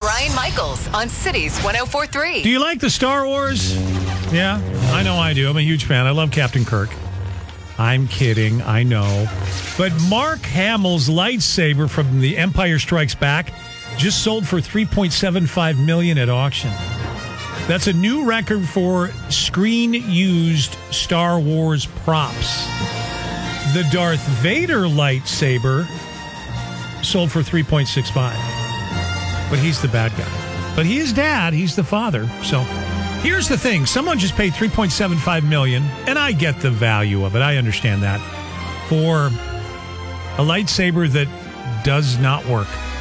Brian Michaels on Cities 104.3. Do you like the Star Wars? Yeah, I know I do. I'm a huge fan. I love Captain Kirk. I'm kidding, I know. But Mark Hamill's lightsaber from The Empire Strikes Back just sold for $3.75 million at auction. That's a new record for screen-used Star Wars props. The Darth Vader lightsaber sold for $3.65. But he's the bad guy. But he is dad. He's the father. So here's the thing. Someone just paid $3.75 million, and I get the value of it. I understand that. For a lightsaber that does not work.